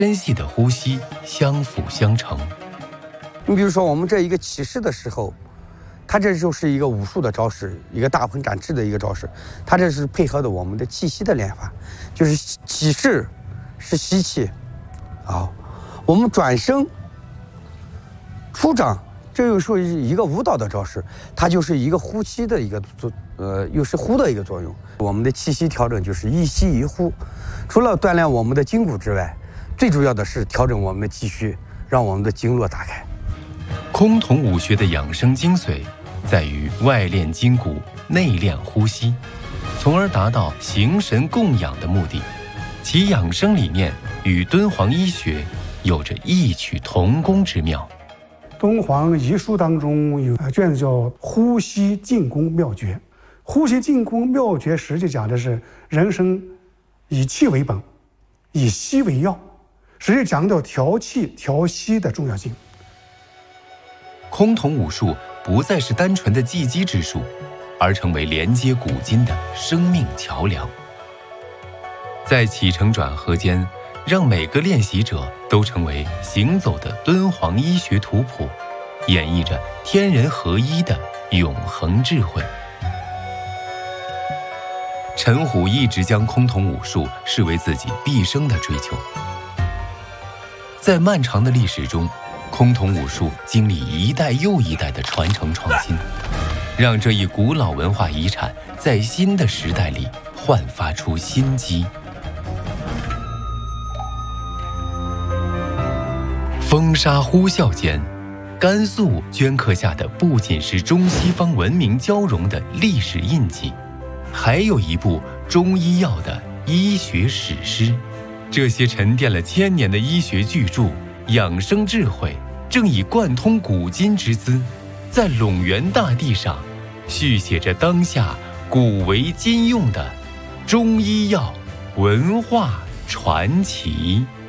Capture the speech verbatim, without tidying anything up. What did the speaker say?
深细的呼吸相辅相成。 你比如说，我们这一个起势的时候，它这就是一个武术的招式，一个大鹏展翅的一个招式。它这是配合的我们的气息的练法，就是起势是吸气，啊，我们转身出掌，这又是一个舞蹈的招式，它就是一个呼气的一个作，呃，又是呼的一个作用。我们的气息调整就是一吸一呼，除了锻炼我们的筋骨之外，最主要的是调整我们的气虚，让我们的经络打开。 崆峒武学的养生精髓在于外练筋骨，内练呼吸，从而达到形神共养的目的。其养生理念与敦煌医学有着异曲同工之妙。 敦煌医书当中有卷子叫《呼吸静功妙诀》，呼吸静功妙诀实际讲的是人生以气为本，以息为要，实际强调调气调息的重要性。 崆峒武术不再是单纯的技击之术，而成为连接古今的生命桥梁。在起承转合间，让每个练习者都成为行走的敦煌医学图谱，演绎着天人合一的永恒智慧。陈虎一直将崆峒武术视为自己毕生的追求。在漫长的历史中，崆峒武术经历一代又一代的传承创新，让这一古老文化遗产在新的时代里焕发出新机。风沙呼啸间，甘肃镌刻下的不仅是中西方文明交融的历史印记，还有一部中医药的医学史诗。这些沉淀了千年的医学巨著、养生智慧，正以贯通古今之姿，在陇原大地上续写着当下古为今用的中医药文化传奇。